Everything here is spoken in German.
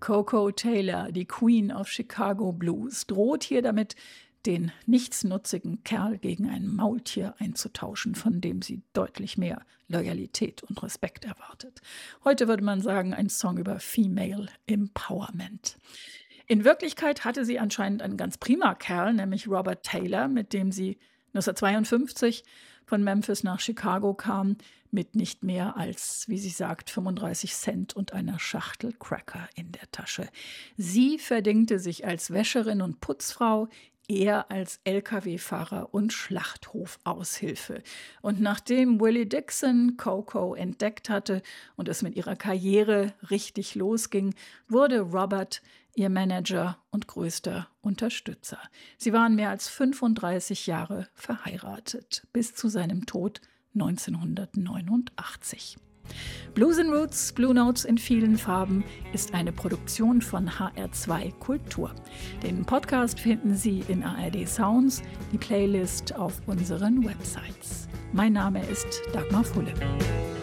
Coco Taylor, die Queen of Chicago Blues, droht hier damit, den nichtsnutzigen Kerl gegen ein Maultier einzutauschen, von dem sie deutlich mehr Loyalität und Respekt erwartet. Heute würde man sagen, ein Song über Female Empowerment. In Wirklichkeit hatte sie anscheinend einen ganz prima Kerl, nämlich Robert Taylor, mit dem sie 1952 von Memphis nach Chicago kam, mit nicht mehr als, wie sie sagt, 35 Cent und einer Schachtel Cracker in der Tasche. Sie verdingte sich als Wäscherin und Putzfrau, er als Lkw-Fahrer und Schlachthofaushilfe. Und nachdem Willie Dixon Coco entdeckt hatte und es mit ihrer Karriere richtig losging, wurde Robert ihr Manager und größter Unterstützer. Sie waren mehr als 35 Jahre verheiratet, bis zu seinem Tod 1989. Blues & Roots, Blue Notes in vielen Farben ist eine Produktion von HR2 Kultur. Den Podcast finden Sie in ARD Sounds, die Playlist auf unseren Websites. Mein Name ist Dagmar Fulle.